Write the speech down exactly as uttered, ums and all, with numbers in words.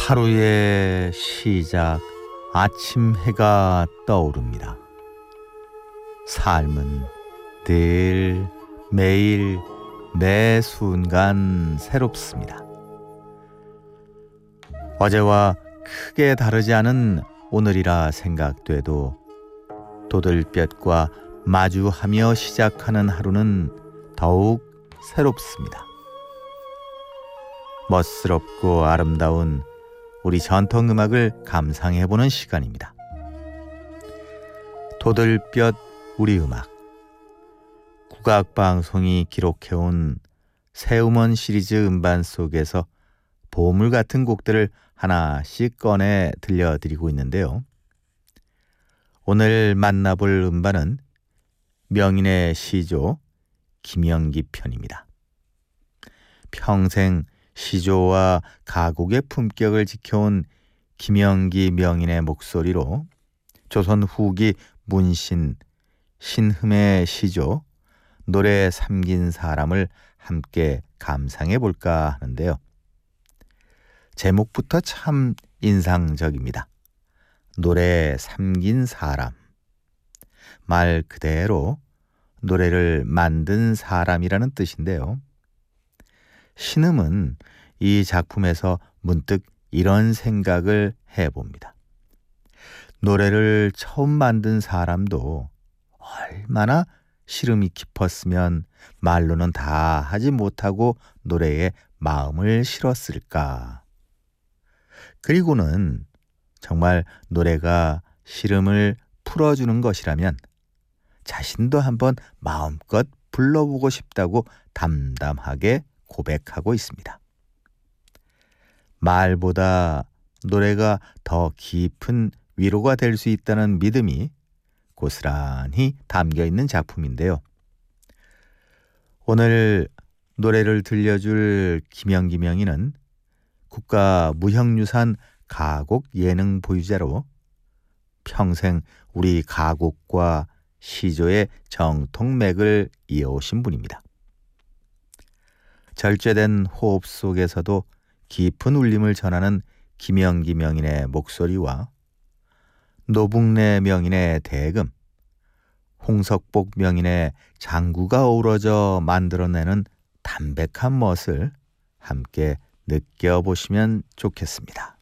하루의 시작, 아침 해가 떠오릅니다. 삶은 늘 매일 매 순간 새롭습니다. 어제와 크게 다르지 않은 오늘이라 생각돼도 도들볕과 마주하며 시작하는 하루는 더욱 새롭습니다. 멋스럽고 아름다운 우리 전통음악을 감상해보는 시간입니다. 도들볕 우리 음악, 국악방송이 기록해온 새음원 시리즈 음반 속에서 보물 같은 곡들을 하나씩 꺼내 들려드리고 있는데요. 오늘 만나볼 음반은 명인의 시조 김영기 편입니다. 평생 시조와 가곡의 품격을 지켜온 김영기 명인의 목소리로 조선 후기 문신 신흠의 시조 노래 삼긴 사람을 함께 감상해 볼까 하는데요. 제목부터 참 인상적입니다. 노래 삼긴 사람. 말 그대로 노래를 만든 사람이라는 뜻인데요. 신음은 이 작품에서 문득 이런 생각을 해봅니다. 노래를 처음 만든 사람도 얼마나 시름이 깊었으면 말로는 다 하지 못하고 노래에 마음을 실었을까. 그리고는 정말 노래가 시름을 풀어주는 것이라면 자신도 한번 마음껏 불러보고 싶다고 담담하게 고백하고 있습니다. 말보다 노래가 더 깊은 위로가 될 수 있다는 믿음이 고스란히 담겨 있는 작품인데요. 오늘 노래를 들려줄 김영기 명인은 국가 무형유산 가곡 예능 보유자로 평생 우리 가곡과 시조의 정통맥을 이어오신 분입니다. 절제된 호흡 속에서도 깊은 울림을 전하는 김영기 명인의 목소리와 노북래 명인의 대금, 홍석복 명인의 장구가 어우러져 만들어내는 담백한 멋을 함께 느껴보시면 좋겠습니다.